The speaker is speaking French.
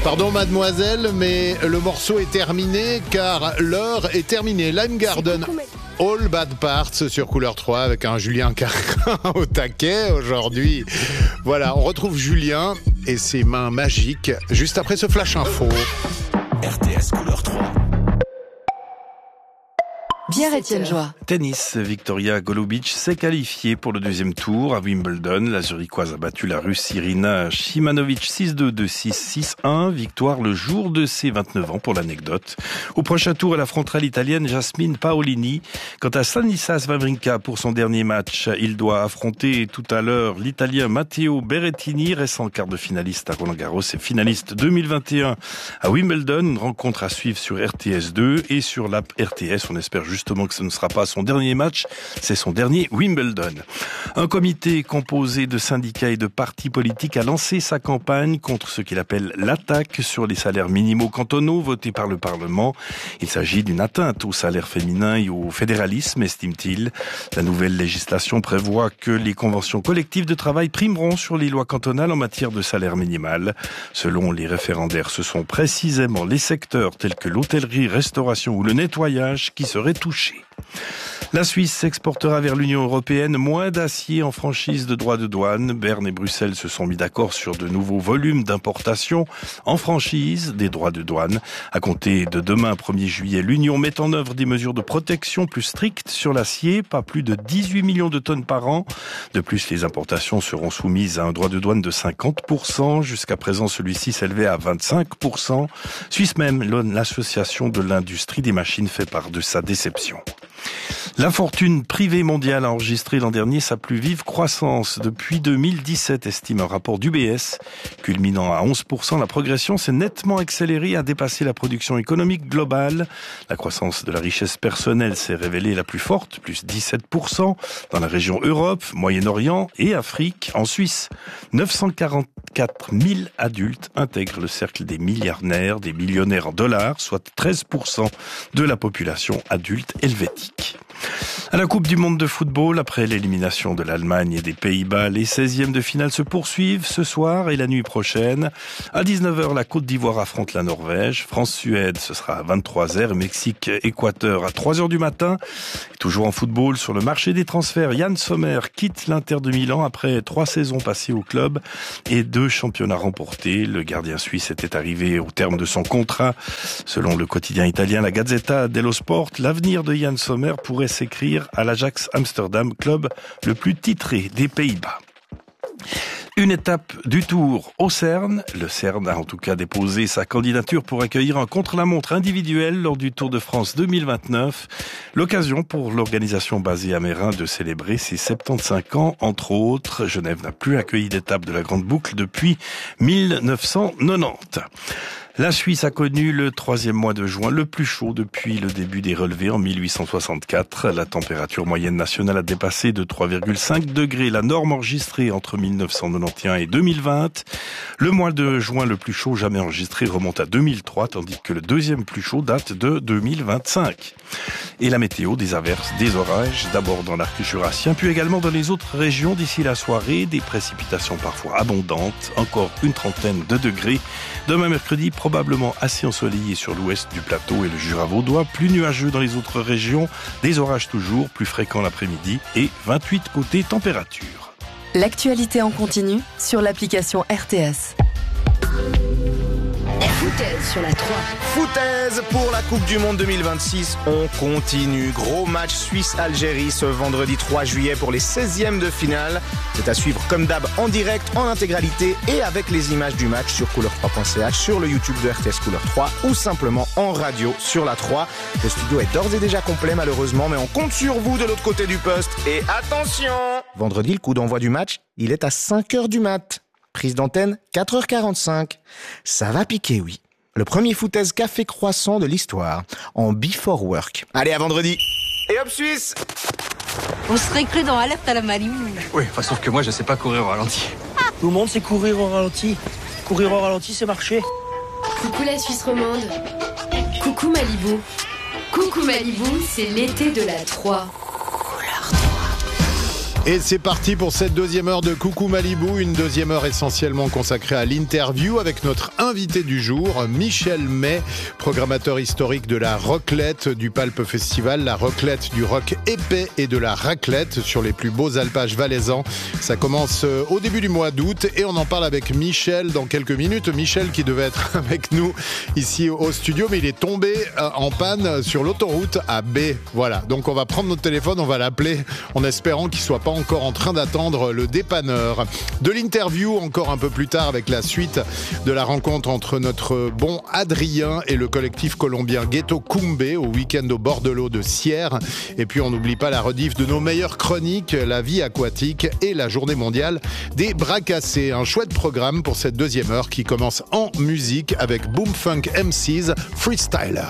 Pardon mademoiselle, mais le morceau est terminé car l'heure est terminée. Lime Garden, All Bad Parts sur Couleur 3 avec un Julien Carquin au taquet aujourd'hui. Voilà, on retrouve Julien et ses mains magiques juste après ce flash info. RTS Couleur 3. Pierre-Étienne Joie. Tennis, Victoria Golubic s'est qualifiée pour le deuxième tour à Wimbledon. La Zurichoise a battu la Russe Irina Shimanovic 6-2, 2-6, 6-1. Victoire le jour de ses 29 ans pour l'anecdote. Au prochain tour, elle affrontera l'Italienne Jasmine Paolini. Quant à Stanislas Wawrinka pour son dernier match, il doit affronter tout à l'heure l'Italien Matteo Berrettini, récent quart de finaliste à Roland-Garros et finaliste 2021 à Wimbledon. Une rencontre à suivre sur RTS2 et sur l'app RTS. On espère justement que ce ne sera pas son dernier match, c'est son dernier Wimbledon. Un comité composé de syndicats et de partis politiques a lancé sa campagne contre ce qu'il appelle l'attaque sur les salaires minimaux cantonaux votés par le Parlement. Il s'agit d'une atteinte au salaire féminin et au fédéralisme, estime-t-il. La nouvelle législation prévoit que les conventions collectives de travail primeront sur les lois cantonales en matière de salaire minimal. Selon les référendaires, ce sont précisément les secteurs tels que l'hôtellerie, restauration ou le nettoyage qui seraient touchés. La Suisse exportera vers l'Union européenne moins d'acier en franchise de droits de douane. Berne et Bruxelles se sont mis d'accord sur de nouveaux volumes d'importation en franchise des droits de douane. À compter de demain, 1er juillet, l'Union met en œuvre des mesures de protection plus strictes sur l'acier, pas plus de 18 millions de tonnes par an. De plus, les importations seront soumises à un droit de douane de 50%. Jusqu'à présent, celui-ci s'élevait à 25%. Suisse même, l'association de l'industrie des machines fait part de sa déception. La fortune privée mondiale a enregistré l'an dernier sa plus vive croissance depuis 2017, estime un rapport d'UBS. Culminant à 11%, la progression s'est nettement accélérée et a dépassé la production économique globale. La croissance de la richesse personnelle s'est révélée la plus forte, plus 17%, dans la région Europe, Moyen-Orient et Afrique. En Suisse, 944 000 adultes intègrent le cercle des milliardaires, des millionnaires en dollars, soit 13% de la population adulte helvétique. À la Coupe du monde de football, après l'élimination de l'Allemagne et des Pays-Bas, les 16e de finale se poursuivent ce soir et la nuit prochaine. À 19h, la Côte d'Ivoire affronte la Norvège. France-Suède, ce sera à 23h. Mexique-Équateur à 3h du matin. Et toujours en football, sur le marché des transferts, Yann Sommer quitte l'Inter de Milan après 3 saisons passées au club et 2 championnats remportés. Le gardien suisse était arrivé au terme de son contrat. Selon le quotidien italien La Gazzetta dello Sport, l'avenir de Yann Sommer pourrait s'écrire à l'Ajax Amsterdam, club le plus titré des Pays-Bas. Une étape du Tour au CERN. Le CERN a en tout cas déposé sa candidature pour accueillir un contre-la-montre individuel lors du Tour de France 2029. L'occasion pour l'organisation basée à Meyrin de célébrer ses 75 ans, entre autres. Genève n'a plus accueilli d'étape de la Grande Boucle depuis 1990. La Suisse a connu le 3e mois de juin le plus chaud depuis le début des relevés en 1864. La température moyenne nationale a dépassé de 3,5 degrés la norme enregistrée entre 1991 et 2020. Le mois de juin le plus chaud jamais enregistré remonte à 2003, tandis que le 2e plus chaud date de 2025. Et la météo, des averses, des orages, d'abord dans l'arc jurassien, puis également dans les autres régions d'ici la soirée, des précipitations parfois abondantes, encore une trentaine de degrés. Demain mercredi, probablement assez ensoleillé sur l'ouest du plateau et le Jura vaudois, plus nuageux dans les autres régions, des orages toujours, plus fréquents l'après-midi et 28 côté température. L'actualité en continu sur l'application RTS. Foutaise sur la 3. Foutaise pour la Coupe du Monde 2026. On continue. Gros match Suisse-Algérie ce vendredi 3 juillet pour les 16e de finale. C'est à suivre comme d'hab en direct, en intégralité et avec les images du match sur couleur3.ch, sur le YouTube de RTS Couleur 3 ou simplement en radio sur la 3. Le studio est d'ores et déjà complet malheureusement, mais on compte sur vous de l'autre côté du poste. Et attention, vendredi, le coup d'envoi du match, il est à 5h du mat'. Prise d'antenne, 4h45. Ça va piquer, oui. Le premier foutaise café croissant de l'histoire, en before work. Allez, à vendredi. Et hop, Suisse! On serait cru dans Alerte à la Malibu. Oui, sauf que moi, je sais pas courir au ralenti. Tout le monde sait courir au ralenti. Courir au ralenti, c'est marcher. Coucou la Suisse romande. Coucou Malibu. Coucou Malibu, c'est l'été de la 3. Et c'est parti pour cette deuxième heure de Coucou Malibu, une deuxième heure essentiellement consacrée à l'interview avec notre invité du jour, Michel May, programmateur historique de la Roclette du Palpe Festival, la Roclette du rock épais et de la raclette sur les plus beaux alpages valaisans. Ça commence au début du mois d'août et on en parle avec Michel dans quelques minutes. Michel qui devait être avec nous ici au studio, mais il est tombé en panne sur l'autoroute à B. Voilà, donc on va prendre notre téléphone, on va l'appeler en espérant qu'il soit pas encore en train d'attendre le dépanneur. De l'interview encore un peu plus tard avec la suite de la rencontre entre notre bon Adrien et le collectif colombien Ghetto Kumbe au week-end au bord de l'eau de Sierre. Et puis on n'oublie pas la rediff de nos meilleures chroniques, la vie aquatique et la journée mondiale des bras cassés. Un chouette programme pour cette deuxième heure qui commence en musique avec Boom Funk MC's Freestyler.